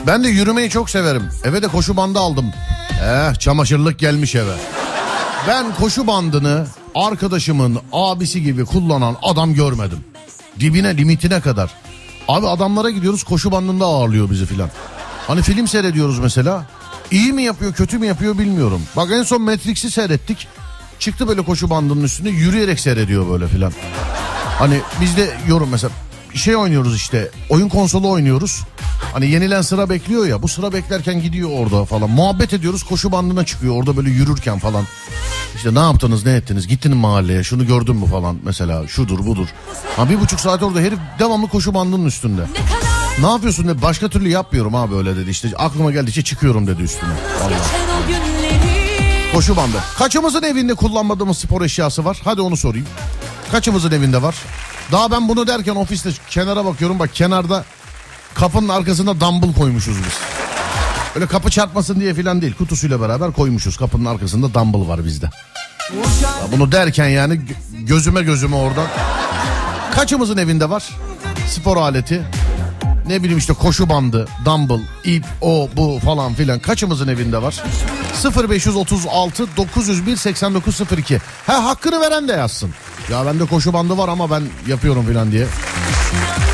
Ben de yürümeyi çok severim. Eve de koşu bandı aldım. Çamaşırlık gelmiş eve. Ben koşu bandını arkadaşımın abisi gibi kullanan adam görmedim. Dibine, limitine kadar. Abi adamlara gidiyoruz, koşu bandında ağırlıyor bizi filan. Hani film seyrediyoruz mesela. İyi mi yapıyor, kötü mü yapıyor bilmiyorum. Bak en son Matrix'i seyrettik. Çıktı böyle koşu bandının üstünde, yürüyerek seyrediyor böyle filan. Hani biz de yorum mesela şey oynuyoruz işte, oyun konsolu oynuyoruz. Hani yenilen sıra bekliyor ya, bu sıra beklerken gidiyor orada falan. Muhabbet ediyoruz, koşu bandına çıkıyor orada böyle yürürken falan. İşte ne yaptınız, ne ettiniz, gittin mahalleye, şunu gördün mü falan mesela, şudur budur. Ha 1,5 saat orada herif devamlı koşu bandının üstünde. Ne yapıyorsun dedi, başka türlü yapmıyorum abi öyle dedi, işte aklıma geldikçe çıkıyorum dedi üstüne. Vallahi. Koşu bandı. Kaçımızın evinde kullanmadığımız spor eşyası var? Hadi onu sorayım. Kaçımızın evinde var? Daha ben bunu derken ofiste kenara bakıyorum, bak kenarda kapının arkasında dumbbell koymuşuz biz. Öyle kapı çarpmasın diye falan değil, kutusuyla beraber koymuşuz, kapının arkasında dumbbell var bizde. Ya bunu derken yani gözüme oradan. Kaçımızın evinde var spor aleti? Ne bileyim işte koşu bandı, dumbbell, ip, o bu falan filan, kaçımızın evinde var? 0536 901 8902. Hakkını veren de yazsın. Ya bende koşu bandı var ama ben yapıyorum filan diye.